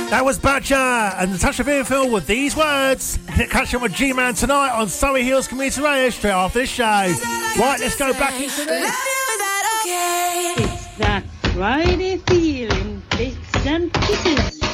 That was Badger and Natasha Vierfield with these words. Catch up with G-Man tonight on Surrey Hills Community Radio straight after this show. Right, let's go back into this. It's that Friday feeling, bits and pieces.